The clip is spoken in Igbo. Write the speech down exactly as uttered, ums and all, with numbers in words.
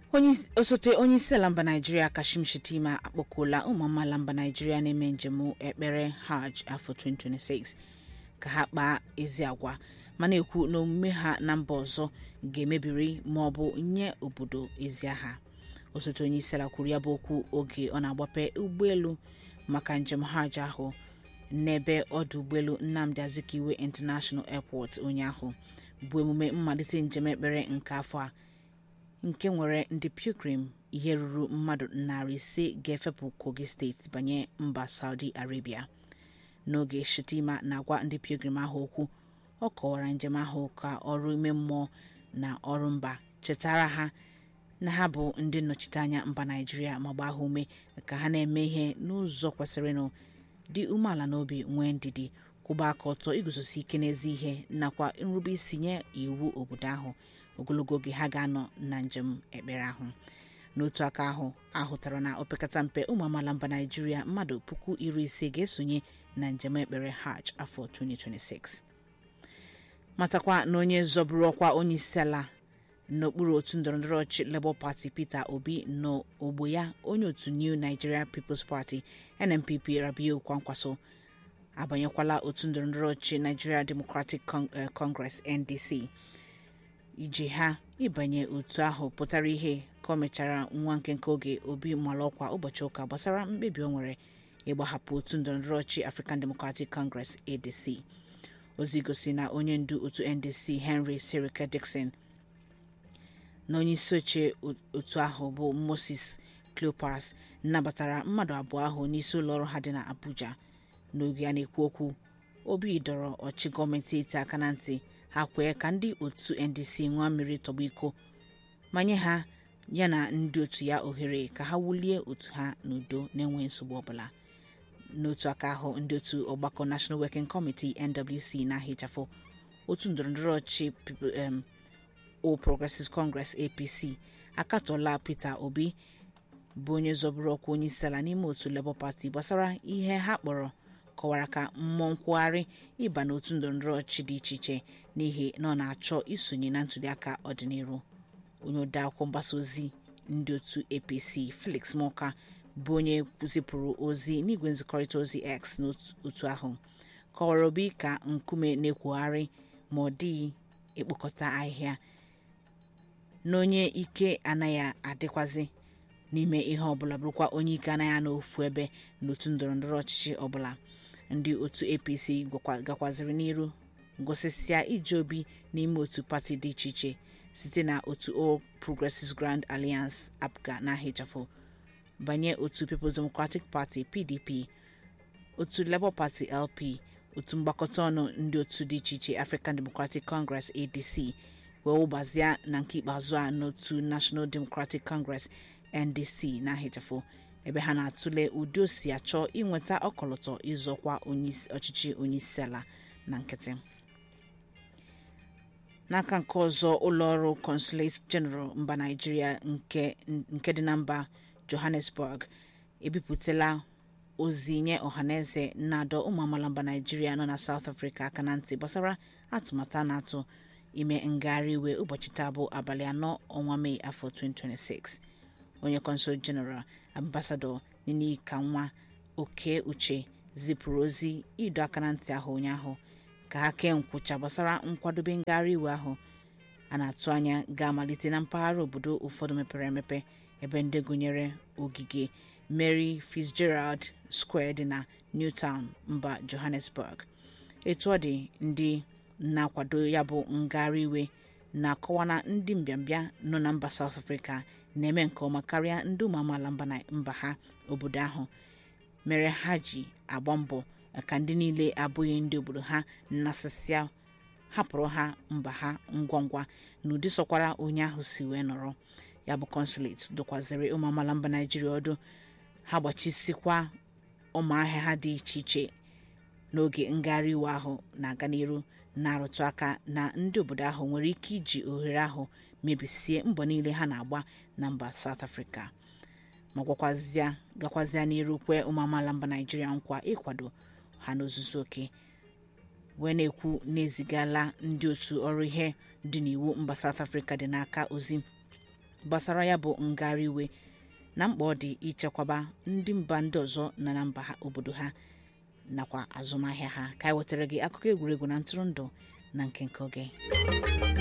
Onye osote onye isi ala mba Nigeria Kashim Shettima akpọkuola ụmụ amaala mba Nigeria na-eme njem ekpere Hajj afọ twenty twenty-six ka ha kpaa ezi agwa ma na-ekwu na omume ha na mba ọzọ ga-emebiri ma ọ bụ nye obodo ezi aha. Osote onye isi ala kwuru ya bụ okwu oge ọ na-agbape ụgbọelu maka njem Hajj ahụ n'ebe ọdụ ụgbọelu Nnamdi Azikiwe International Airport ụnyaahụ bụ emume mmalite njem ekpere nke afọ a nke nwere ndị pilgrim ihe ruru mmadụ narị ise ga-efepụ Kogi steeti banye mba Saudi Arabia. N'oge Shettima na-agwa ndị pilgrim ahụ okwu, ọ kọwara njem ahụ ka ọrụ ime mmụọ na ọrụ mba, chetara ha na ha bụ ndị nnọchiteanya mba Nigeria ma gbaa ha ume ka ha na-eme ihe n'ụzọ kwesịrịnụ, dị umeala n'obi, nwee ndidi, kwụba aka ọtọ, iguzosi ike n'ezi ihe nakwa nrube isi nye iwu obodo ahụ ogologo oge ha ga-anọ na njem ekpere ahụ. N'otu aka ahụ ahụtara na opekata mpe ụmụ amaala mba Nigeria mmadụ puku iri ise ga-esonye na njem ekpere Hajj afọ twenty twenty-six. Matakwa na onye zọburu ọkwa onye isi ala n'okpuru otu ndọrọndọrọ ọchịchị Labour Party Peter Obi n'ogbo ya, onye otu New Nigeria People's Party N N P P Rabiu Kwankwaso abanyekwala otu ndọrọndọrọ ọchịchị Nigeria Democratic Congress N D C. Ije ha ịbanye otu ahụ pụtara ihe ka o mechara nwa nkenke oge Obi mara ọkwa ụbọchị ụka gbasara mkpebi o nwere ịgbahapụ otu ndọrọndọrọ ọchịchị African Democratic Congress A D C. Ozi gosi na onye ndu otu N D C Henry Sirika Dixon na onye isi oche otu ahụ bụ Moses Cleopas nabatara mmadụ abụọ ahụ n'isi ụlọ ọrụ ha dị na Abuja. N'oge a na-ekwu okwu, Obi dọrọ ọchị gọọmenti eti aka na ntị ha kwee ka ndị otu N D C nwa mmiri tọgbọ iko ma nye ha ya na ndị otu ya ohere ka ha wulie otu ha n'udo na-enwe nsogbu ọbụla. N'otu aka ahụ, ndị otu ọgbakọ National Working Committee N W C na-ahichafụ otu ndọrọndọrọ ọchịchị um, All Progressives Congress A P C akatọla Peter Obi bụ onye zọburu ọkwa onye isi ala n'ime otu Labour Party gbasara ihe ha kpọrọ kọwara ka mmụọ nkwugharị ịba n'otu ndọrọndọrọ ọchịchị dị iche iche n'ihi na ọ na-achọ isonye na ntuliaka ọdịnihu. Onye odeakwụkwọ mgbasa ozi ndị otu A P C Felix Morka bụ onye zipụrụ ozi n'igwe nzikọrịta ozi X n'otu ahụ kọwara Obi ka nkume na-ekwugharị ma ọ dịghị ekpokọta ahịhịa na onye ike anaghị adịkwazi n'ime ihe ọbụla, bụrụkwa onye ike anaghị anọ ofu ebe n'otu ndọrọndọrọ ọchịchị ọbụla. Ndị otu A P C gakwaziri n'iru gosisia ije Obi n'ime otu pati dị iche iche site na otu All Progressives Grand Alliance A P G A na ahịchafụ banye otu People's Democratic Party P D P, otu Labour Party L P, otu mgbakọta ọnụ ndị otu dị iche iche African Democratic Congress A D C, wee ụgbazia na nke ikpeazụ a n'otu National Democratic Congress N D C na ahịchafụ, ebe ha na-atụle ụdị o si achọ inweta ọkọlọtọ ịzọkwa ọchịchị onye isi ala na nkịtị. N'aka nke ọzọ, ụlọọrụ Consulate General mba Nigeria nke nke dị na mba Johannesburg ebipụtala ozi nye ọhaneze na-adọ ụmụ amaala mba Nigeria nọ na South Africa aka na ntị gbasara atụmatụ na-atụ ime ngagharị iwe ụbọchị taa bụ abalị anọ ọnwa Mee afọ twenty twenty-six. Onye Consul General Ambassador Nini Kanwa Oke Uche zipụrụ ozi ịdọ aka na ntị ahụ ụnyaahụ ka ha kee nkwụcha gbasara nkwadobe ngagharị iwe ahụ a na-atụ anya ga-amalite na mpaghara obodo ụfọdụ mepere emepe, ebe ndị gụnyere ogige Mary Fitzgerald Square dị na Newtown, mba Johannesburg. Etu ọ dị, ndị na-akwado ya bụ ngagharị iwe na-akọwa na ndị mbịambịa nọ na mba South Africa na-eme nke ọma karịa ndị ụmụ amaala mba ha obodo ahụ, mere ha ji agba mbọ ka ndị niile abụghị ndị obodo ha nasịsịa hapụrụ ha mba ha ngwa ngwa n'ụdị sọkwara onye ahụ si wee nọrọ. Ya bụ consulate dokwaziri ụmụ amaala mba Nigeria ọdụ ha gbachisikwa ụmụahịa ha dị iche iche n'oge ngagharị iwe ahụ na-aga n'iru, na-arụtụ aka na ndị obodo ahụ nwere ike iji ohere ahụ mebisie mbọ niile ha na-agba na mba South Africa, ma gwakwazịa gakwazịa n'iru kwe ụmụ amaala mba Nigeria nkwa ịkwado ha n'ozuzu oke, wee na-ekwu na-ezigala ndị otu ọrụ ihe dị n'iwu mba South Africa dị n'aka ozi gbasara ya bụ ngagharị iwe na mkpa ọ dị ichekwaba ndị mba ndị ọzọ na na mba obodo ha nakwa azụmahịa ha. Ka anyị wetara gị akụkọ egwuregwu na ntụrụndụ na nke nke oge.